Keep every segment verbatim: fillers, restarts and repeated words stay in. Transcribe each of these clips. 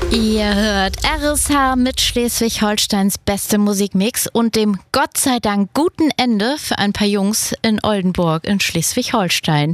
Ihr hört R S H mit Schleswig-Holsteins beste Musikmix und dem Gott sei Dank guten Ende für ein paar Jungs in Oldenburg in Schleswig-Holstein.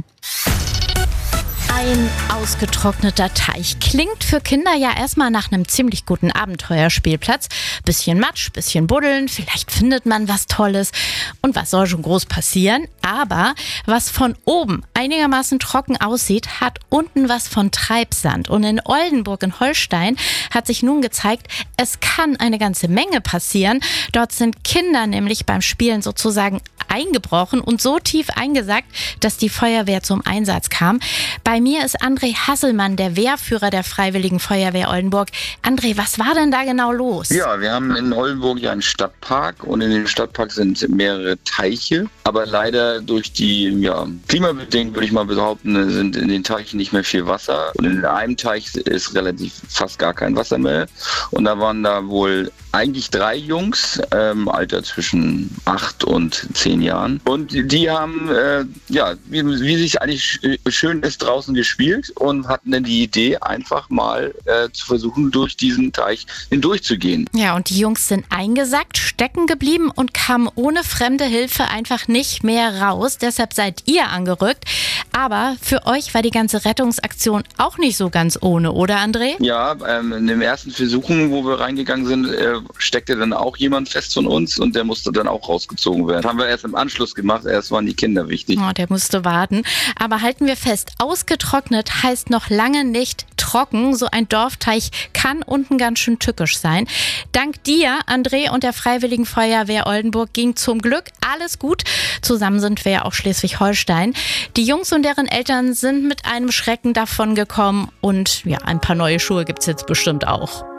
Ein ausgetrockneter Teich klingt für Kinder ja erstmal nach einem ziemlich guten Abenteuerspielplatz. Bisschen Matsch, bisschen Buddeln, vielleicht findet man was Tolles. Und was soll schon groß passieren? Aber was von oben einigermaßen trocken aussieht, hat unten was von Treibsand. Und in Oldenburg in Holstein hat sich nun gezeigt, es kann eine ganze Menge passieren. Dort sind Kinder nämlich beim Spielen sozusagen eingebrochen und so tief eingesackt, dass die Feuerwehr zum Einsatz kam. Bei mir ist André Hasselmann, der Wehrführer der Freiwilligen Feuerwehr Oldenburg. André, was war denn da genau los? Ja, wir haben in Oldenburg ja einen Stadtpark und in dem Stadtpark sind mehrere Teiche. Aber leider durch die, ja, klimabedingt würde ich mal behaupten, sind in den Teichen nicht mehr viel Wasser. Und in einem Teich ist relativ fast gar kein Wasser mehr. Und da waren da wohl eigentlich drei Jungs, ähm, Alter zwischen acht und zehn Jahren. Und die haben, äh, ja, wie, wie sich eigentlich schön ist, draußen gespielt und hatten dann die Idee, einfach mal äh, zu versuchen, durch diesen Teich hindurchzugehen. Ja, und die Jungs sind eingesackt, stecken geblieben und kamen ohne fremde Hilfe einfach nicht mehr raus. Deshalb seid ihr angerückt. Aber für euch war die ganze Rettungsaktion auch nicht so ganz ohne, oder André? Ja, ähm, in den ersten Versuchen, wo wir reingegangen sind, äh, steckte dann auch jemand fest von uns und der musste dann auch rausgezogen werden. Das haben wir erst im Anschluss gemacht, erst waren die Kinder wichtig. Oh, der musste warten. Aber halten wir fest, ausgetrocknet heißt noch lange nicht trocken. So ein Dorfteich kann unten ganz schön tückisch sein. Dank dir, André, und der Freiwilligen Feuerwehr Oldenburg ging zum Glück alles gut. Zusammen sind wir ja auch Schleswig-Holstein. Die Jungs und deren Eltern sind mit einem Schrecken davon gekommen und ja, ein paar neue Schuhe gibt's jetzt bestimmt auch.